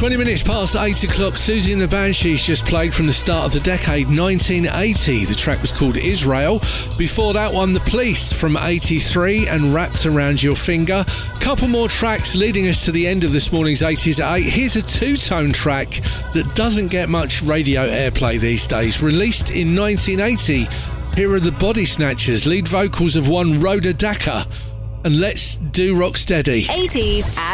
20 minutes past 8 o'clock, Susie and the Banshees just played from the start of the decade, 1980. The track was called Israel. Before that one, The Police from 83 and Wrapped Around Your Finger. Couple more tracks leading us to the end of this morning's 80s at 8. Here's a two-tone track that doesn't get much radio airplay these days. Released in 1980, here are the Body Snatchers, lead vocals of one Rhoda Dakar. And let's do Rocksteady. 80s at